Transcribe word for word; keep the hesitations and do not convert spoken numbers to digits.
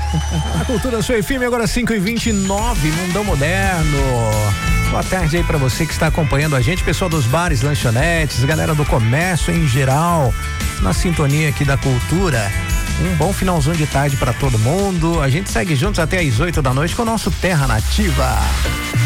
A Cultura Sua F M, agora cinco e vinte e nove, Mundão Moderno. Boa tarde aí pra você que está acompanhando a gente, pessoal dos bares, lanchonetes, galera do comércio em geral, na sintonia aqui da Cultura. Um bom finalzão de tarde pra todo mundo. A gente segue juntos até às oito da noite com o nosso Terra Nativa.